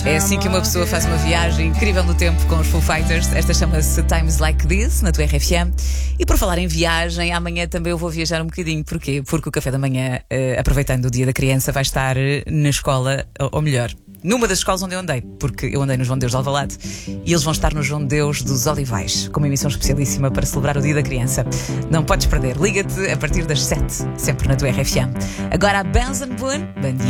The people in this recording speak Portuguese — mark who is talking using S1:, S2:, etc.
S1: É assim que uma pessoa faz uma viagem incrível no tempo com os Foo Fighters. Esta chama-se Times Like This, na tua RFM. E por falar em viagem, amanhã também eu vou viajar um bocadinho. Porquê? Porque o café da manhã, aproveitando o dia da criança, vai estar na escola, ou melhor, numa das escolas onde eu andei, porque eu andei no João de Deus de Alvalade e eles vão estar no João de Deus dos Olivais, com uma emissão especialíssima para celebrar o dia da criança. Não podes perder, liga-te a partir das 7, sempre na tua RFM. Agora a Benson Boone, bom dia.